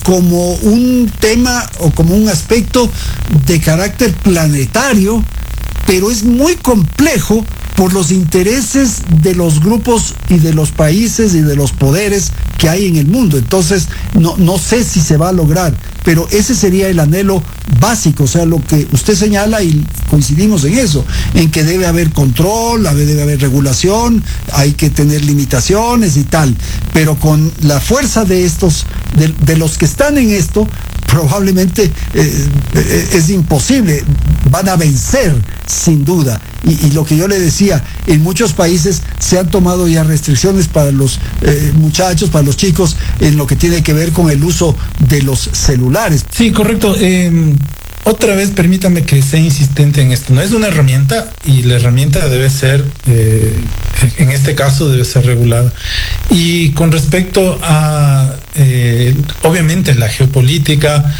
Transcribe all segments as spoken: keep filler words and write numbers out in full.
como un tema o como un aspecto de carácter planetario, pero es muy complejo por los intereses de los grupos y de los países y de los poderes que hay en el mundo. Entonces, no, no sé si se va a lograr, pero ese sería el anhelo básico, o sea, lo que usted señala y coincidimos en eso, en que debe haber control, debe haber regulación, hay que tener limitaciones y tal, pero con la fuerza de estos, de, de los que están en esto, probablemente eh, es imposible, van a vencer sin duda. Y, y lo que yo le decía, en muchos países se han tomado ya restricciones para los eh, muchachos, para los chicos, en lo que tiene que ver con el uso de los celulares. Sí, correcto. Eh, otra vez, permítame que sea insistente en esto. No es una herramienta y la herramienta debe ser, eh, en este caso, debe ser regulada. Y con respecto a, eh, obviamente, la geopolítica,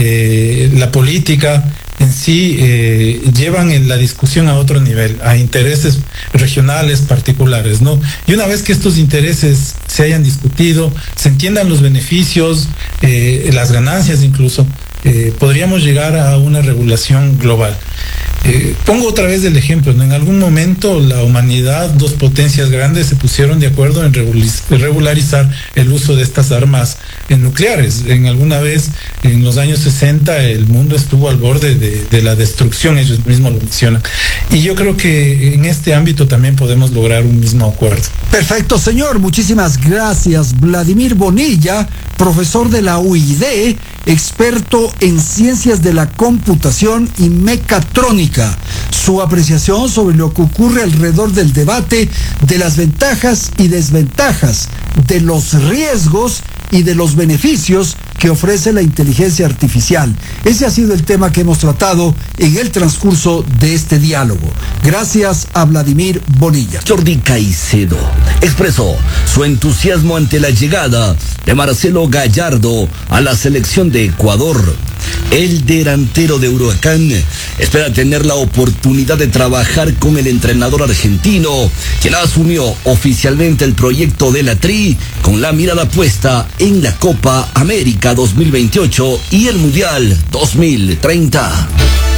eh, la política en sí eh, llevan en la discusión a otro nivel, a intereses regionales particulares, ¿no? Y una vez que estos intereses se hayan discutido, se entiendan los beneficios, eh, las ganancias incluso, eh, podríamos llegar a una regulación global. Eh, pongo otra vez el ejemplo, ¿no? En algún momento la humanidad, dos potencias grandes, se pusieron de acuerdo en regularizar el uso de estas armas nucleares. En alguna vez, en los años sesenta, el mundo estuvo al borde de, de la destrucción, ellos mismos lo mencionan. Y yo creo que en este ámbito también podemos lograr un mismo acuerdo. Perfecto, señor. Muchísimas gracias. Vladimir Bonilla, profesor de la U I D, experto en ciencias de la computación y mecatrónica. Su apreciación sobre lo que ocurre alrededor del debate de las ventajas y desventajas, de los riesgos y de los beneficios que ofrece la inteligencia artificial. Ese ha sido el tema que hemos tratado en el transcurso de este diálogo. Gracias a Vladimir Bonilla. Jordi Caicedo expresó su entusiasmo ante la llegada de Marcelo Gallardo a la selección de Ecuador. El delantero de Huracán espera tener la oportunidad de trabajar con el entrenador argentino, quien asumió oficialmente el proyecto de la Tri con la mirada puesta en la Copa América dos mil veintiocho y el Mundial dos mil treinta.